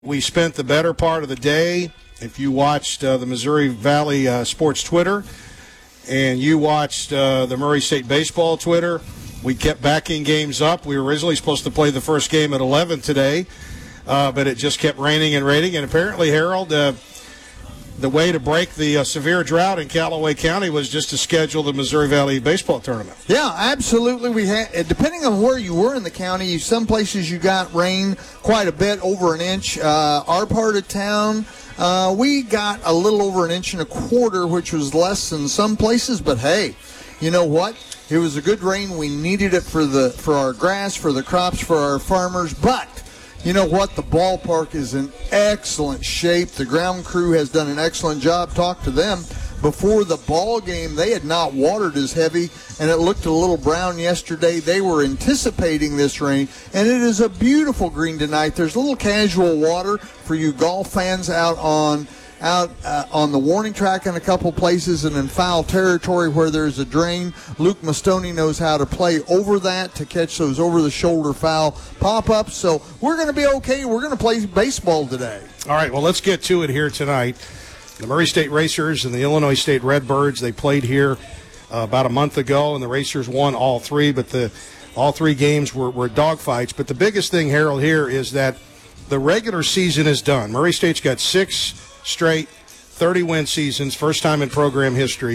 We spent the better part of the day, if you watched the Missouri Valley Sports Twitter and you watched the Murray State Baseball Twitter, we kept backing games up. We were originally supposed to play the first game at 11 today, but it just kept raining and raining. And apparently, Harold, the way to break the severe drought in Callaway County was just to schedule the Missouri Valley Baseball Tournament. Yeah, absolutely. We had, depending on where you were in the county, some places you got rain quite a bit, over an inch. Our part of town, we got a little over an inch and a quarter, which was less than some places. But hey, you know what? It was a good rain. We needed it for our grass, for the crops, for our farmers. But you know what? The ballpark is in excellent shape. The ground crew has done an excellent job. Talked to them before the ball game. They had not watered as heavy, and it looked a little brown yesterday. They were anticipating this rain, and it is a beautiful green tonight. There's a little casual water for you golf fans out on the warning track in a couple places, and in foul territory where there's a drain. Luke Mastoni knows how to play over that to catch those over-the-shoulder foul pop-ups. So we're going to be okay. We're going to play baseball today. All right, well, let's get to it here tonight. The Murray State Racers and the Illinois State Redbirds, they played here about a month ago, and the Racers won all three, but all three games were dogfights. But the biggest thing, Harold, here is that the regular season is done. Murray State's got 6 straight 30-win seasons, first time in program history,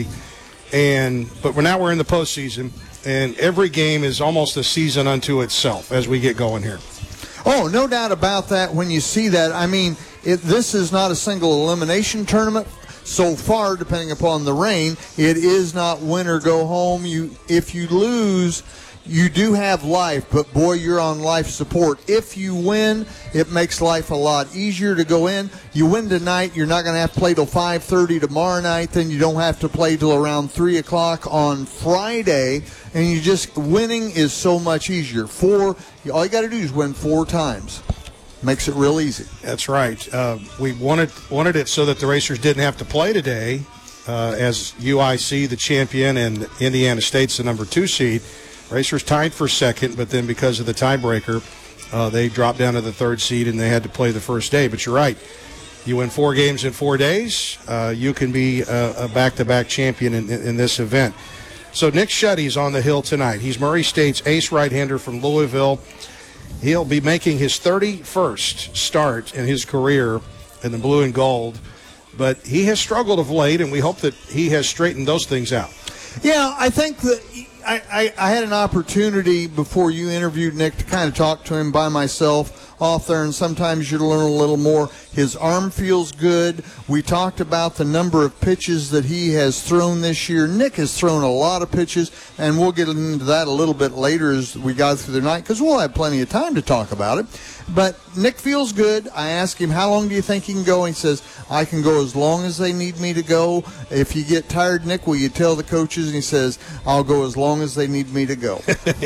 but we're in the postseason, and every game is almost a season unto itself as we get going here. Oh, no doubt about that. When you see that, I mean, this is not a single elimination tournament. So far, depending upon the rain, it is not win or go home. If you lose, you do have life, but boy, you're on life support. If you win, it makes life a lot easier to go in. You win tonight, you're not going to have to play till 5:30 tomorrow night. Then you don't have to play till around 3 o'clock on Friday. And winning is so much easier. All you got to do is win 4 times. Makes it real easy. That's right. We wanted it so that the Racers didn't have to play today, as UIC, the champion, and Indiana State's the number 2 seed. Racers tied for second, but then because of the tiebreaker, they dropped down to the 3rd seed and they had to play the first day. But you're right. You win 4 games in 4 days, you can be a back-to-back champion in this event. So Nick Shuddy's on the hill tonight. He's Murray State's ace right-hander from Louisville. He'll be making his 31st start in his career in the blue and gold. But he has struggled of late, and we hope that he has straightened those things out. Yeah, I think that I had an opportunity before you interviewed Nick to kind of talk to him by myself off there, and sometimes you learn a little more. His arm feels good. We talked about the number of pitches that he has thrown this year. Nick has thrown a lot of pitches, and we'll get into that a little bit later as we go through the night because we'll have plenty of time to talk about it. But Nick feels good. I asked him, how long do you think he can go? He says, I can go as long as they need me to go. If you get tired, Nick, will you tell the coaches? And he says, I'll go as long as they need me to go.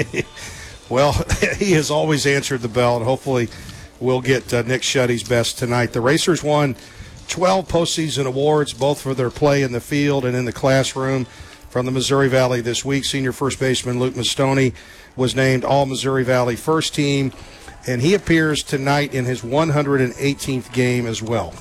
Well, he has always answered the bell, and hopefully we'll get Nick Shuddy's best tonight. The Racers won 12 postseason awards, both for their play in the field and in the classroom from the Missouri Valley this week. Senior first baseman Luke Mastoni was named All-Missouri Valley First Team, and he appears tonight in his 118th game as well.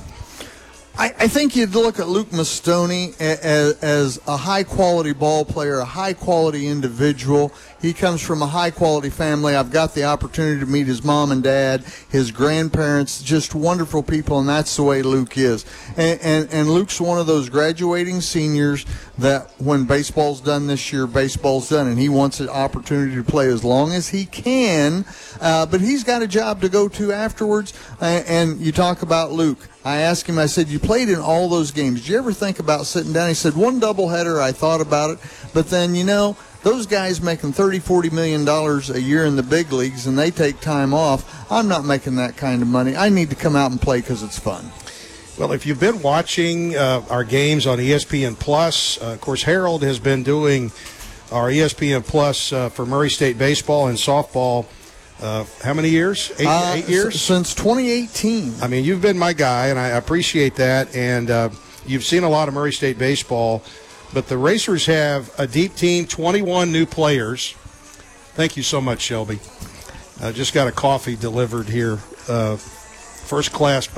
I think you'd look at Luke Mastoni as a high-quality ball player, a high-quality individual. He comes from a high-quality family. I've got the opportunity to meet his mom and dad, his grandparents, just wonderful people, and that's the way Luke is. And Luke's one of those graduating seniors that when baseball's done this year, baseball's done, and he wants an opportunity to play as long as he can, but he's got a job to go to afterwards. And you talk about Luke. I asked him, I said, you played in all those games. Did you ever think about sitting down? He said, 1 doubleheader, I thought about it. But then, those guys making $30, $40 million a year in the big leagues, and they take time off. I'm not making that kind of money. I need to come out and play because it's fun. Well, if you've been watching our games on ESPN Plus, of course, Harold has been doing our ESPN Plus for Murray State baseball and softball. How many years? 8 years? Since 2018. I mean, you've been my guy, and I appreciate that. And you've seen a lot of Murray State baseball. But the Racers have a deep team, 21 new players. Thank you so much, Shelby. Just got a coffee delivered here first-class